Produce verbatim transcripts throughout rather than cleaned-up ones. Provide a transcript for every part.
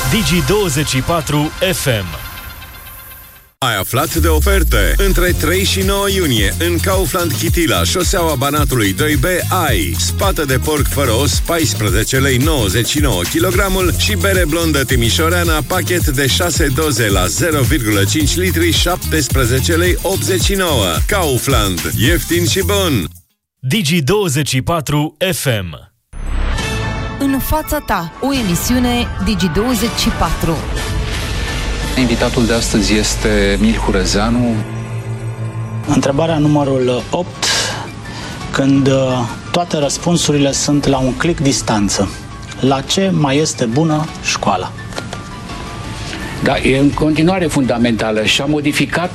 Digi douăzeci și patru F M. Ai aflat de oferte? Între trei și nouă iunie, în Kaufland Chitila, șoseaua Banatului doi B, ai spată de porc fără os, paisprezece lei nouăzeci și nouă kilogramul și bere blondă timișoreana, pachet de șase doze la zero virgulă cinci litri, șaptesprezece lei optzeci și nouă. Kaufland. Ieftin și bun! Digi douăzeci și patru F M. În fața ta, o emisiune Digi douăzeci și patru. Invitatul de astăzi este Emil Hurezeanu. Întrebarea numărul opt. Când toate răspunsurile sunt la un click distanță, la ce mai este bună școala? Da, e în continuare fundamentală și a modificat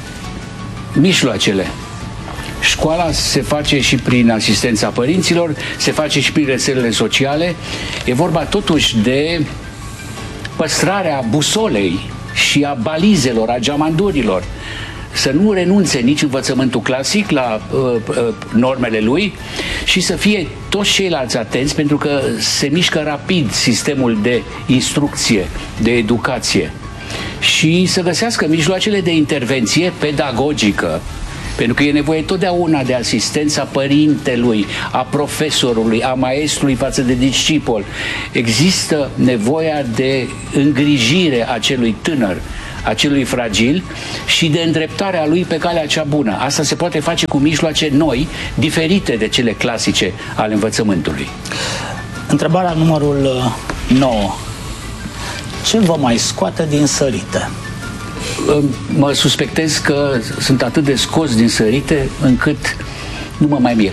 mijloacele. Școala se face și prin asistența părinților, se face și prin rețelele sociale. E vorba totuși de păstrarea busolei și a balizelor, a geamandurilor. Să nu renunțe nici învățământul clasic la uh, uh, normele lui și să fie toți ceilalți atenți, pentru că se mișcă rapid sistemul de instrucție, de educație, și să găsească mijloacele de intervenție pedagogică, pentru că e nevoie totdeauna de asistența părintelui, a profesorului, a maestrului față de discipol. Există nevoia de îngrijire a celui tânăr, a celui fragil și de îndreptarea lui pe calea cea bună. Asta se poate face cu mijloace noi, diferite de cele clasice ale învățământului. Întrebarea numărul nouă. Ce vă mai scoate din sărite? Mă suspectez că sunt atât de scos din sărite încât nu mă mai mir.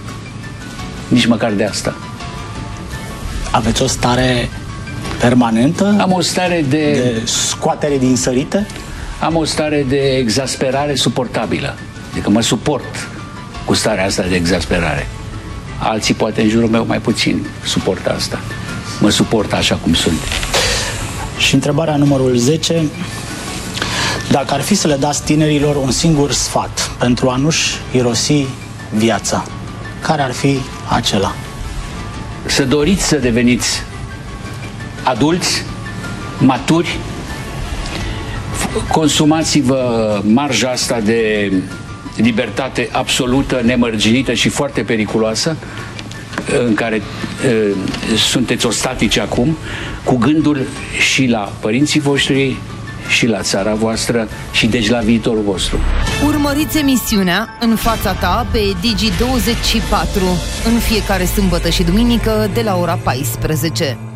Nici măcar de asta. Aveți o stare permanentă? Am o stare de... de scoatere din sărite? Am o stare de exasperare suportabilă. Adică mă suport cu starea asta de exasperare. Alții poate în jurul meu mai puțin suportă asta. Mă suport așa cum sunt. Și întrebarea numărul zece. Dacă ar fi să le dați tinerilor un singur sfat pentru a nu-și irosi viața, care ar fi acela? Să doriți să deveniți adulți, maturi, consumați-vă marja asta de libertate absolută, nemărginită și foarte periculoasă, în care uh, sunteți ostatici acum, cu gândul și la părinții voștri, și la țara voastră și deci la viitorul vostru. Urmăriți emisiunea În fața ta pe Digi douăzeci și patru în fiecare sâmbătă și duminică de la ora paisprezece.